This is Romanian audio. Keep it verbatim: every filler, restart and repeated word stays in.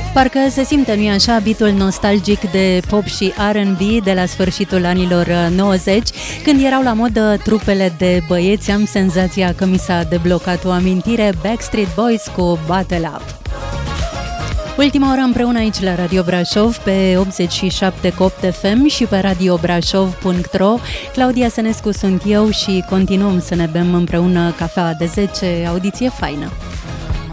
Parcă se simte, nu-i așa, beat-ul nostalgic de pop și R and B de la sfârșitul anilor nouăzeci, când erau la modă trupele de băieți. Am senzația că mi s-a deblocat o amintire. Backstreet Boys cu Battle Up. Ultima oră împreună aici la Radio Brașov pe optzeci și șapte virgulă opt F M și pe radio brașov punct ro. Claudia Sănescu sunt eu și continuăm să ne bem împreună cafea de zece, audiție faină.